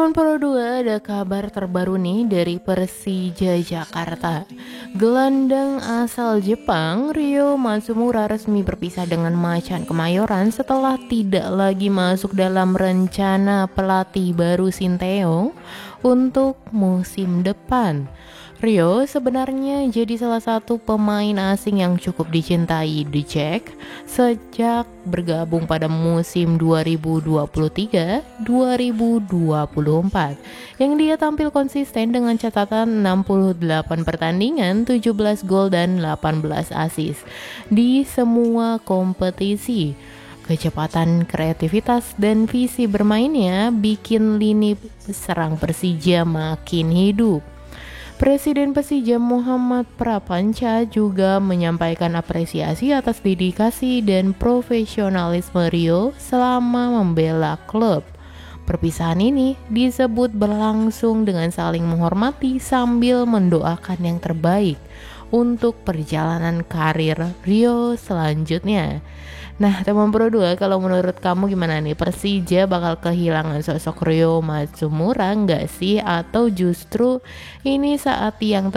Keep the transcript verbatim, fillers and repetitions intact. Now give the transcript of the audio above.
Pro dua ada kabar terbaru nih dari Persija Jakarta. Gelandang asal Jepang, Ryo Matsumura resmi berpisah dengan Macan Kemayoran setelah tidak lagi masuk dalam rencana pelatih baru Sinteyong untuk musim depan. Rio sebenarnya jadi salah satu pemain asing yang cukup dicintai The Jack sejak bergabung pada musim dua ribu dua puluh tiga dua ribu dua puluh empat yang dia tampil konsisten dengan catatan enam puluh delapan pertandingan, tujuh belas gol dan delapan belas assist di semua kompetisi. Kecepatan, kreativitas, dan visi bermainnya bikin lini serang Persija makin hidup. Presiden Persija Muhammad Prapanca juga menyampaikan apresiasi atas dedikasi dan profesionalisme Rio selama membela klub. Perpisahan ini disebut berlangsung dengan saling menghormati sambil mendoakan yang terbaik untuk perjalanan karir Rio selanjutnya. Nah, teman Pro dua, kalau menurut kamu gimana nih? Persija bakal kehilangan sosok Ryo Matsumura nggak sih? Atau justru ini saat yang